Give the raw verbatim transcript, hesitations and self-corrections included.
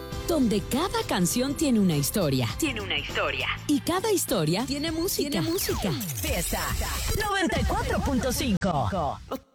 donde cada canción tiene una historia. Tiene una historia. Y cada historia tiene música. Tiene música. Fiesta noventa y cuatro punto cinco.